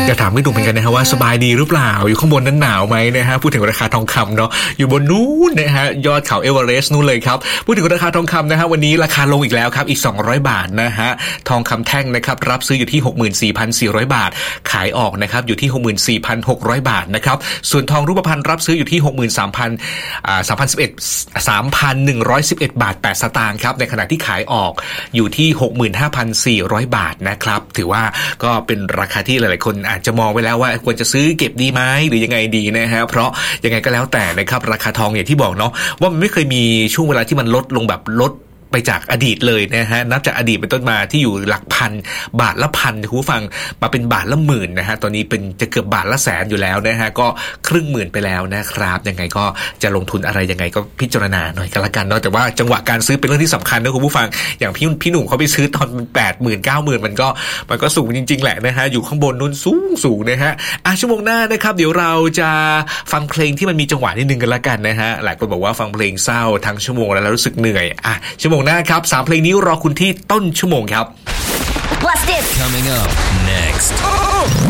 จะถามพี่หนุ่มเหมือนกันนะฮะว่าสบายดีหรือเปล่าอยู่ข้างบนนั้นหนาวไหมนะฮะพูดถึงราคาทองคำเนาะอยู่บนนู้นนะฮะยอดเขาเอเวอเรสต์นู้นเลยครับพูดถึงราคาทองคำนะฮะวันนี้ราคาลงอีกแล้วครับอีก200 บาทนะฮะทองคำแท่งนะครับรับซื้ออยู่ที่ 64,400 บาทขายออกนะครับอยู่ที่ 64,600 บาทนะครับส่วนทองรูปพรรณรับซื้ออยู่ที่ 3,111 บาท8สตางค์ครับในขณะที่ขายออกอยู่ที่ 65,400 บาทนะครับถือว่าก็เป็นราคาที่หลายๆคนอาจจะมองไว้แล้วว่าควรจะซื้อเก็บดีไหมหรือยังไงดีนะฮะเพราะยังไงก็แล้วแต่นะครับราคาทองอย่างที่บอกเนาะว่ามันไม่เคยมีช่วงเวลาที่มันลดลงแบบลดไปจากอดีตเลยนะฮะนับจากอดีตเป็นต้นมาที่อยู่หลักพันบาทละพันคุณผู้ฟังมาเป็นบาทละหมื่นนะฮะตอนนี้เป็นจะเกือบบาทละแสนอยู่แล้วนะฮะก็ครึ่งหมื่นไปแล้วนะครับยังไงก็จะลงทุนอะไรยังไงก็พิจารณาหน่อยก็แล้วกันเนาะแต่ว่าจังหวะการซื้อเป็นเรื่องที่สำคัญนะคุณผู้ฟังอย่างพี่หนุ่มเขาไปซื้อตอน 80,000 90,000 มันก็สูงจริงๆแหละนะฮะอยู่ข้างบนนู้นสูงนะฮะชั่วโมงหน้านะครับเดี๋ยวเราจะฟังเพลงที่มันมีจังหวะนิดนึงกันละกันนะฮะหลายคนบอกว่าฟังเพลงเศร้าทั้งชั่วโมงแล้วรู้สึกเหนื่อยชั่วโมงหน้าครับ3เพลงนี้รอคุณที่ต้นชั่วโมงครับ Coming up next